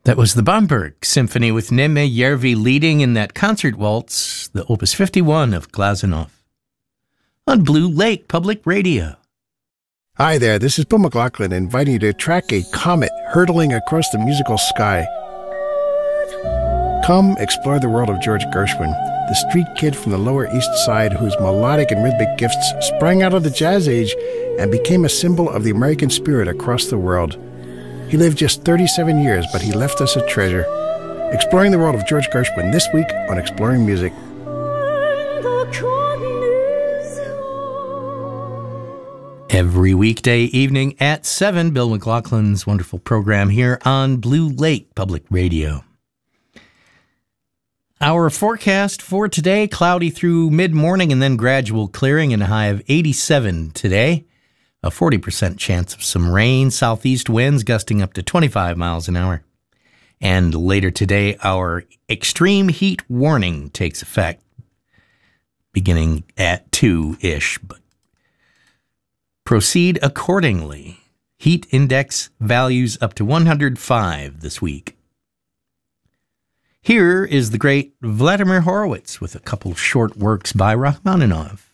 That was the Bamberg Symphony with Neme Järvi leading in that concert waltz, the Opus 51 of Glazunov, on Blue Lake Public Radio. Hi there, this is Bill McLaughlin inviting you to track a comet hurtling across the musical sky. Come explore the world of George Gershwin, the street kid from the Lower East Side whose melodic and rhythmic gifts sprang out of the jazz age and became a symbol of the American spirit across the world. He lived just 37 years, but he left us a treasure. Exploring the world of George Gershwin this week on Exploring Music. Every weekday evening at 7, Bill McLaughlin's wonderful program here on Blue Lake Public Radio. Our forecast for today, cloudy through mid-morning and then gradual clearing and a high of 87 today. A 40% chance of some rain, southeast winds gusting up to 25 miles an hour. And later today, our extreme heat warning takes effect, beginning at 2-ish. But proceed accordingly. Heat index values up to 105 this week. Here is the great Vladimir Horowitz with a couple short works by Rachmaninoff.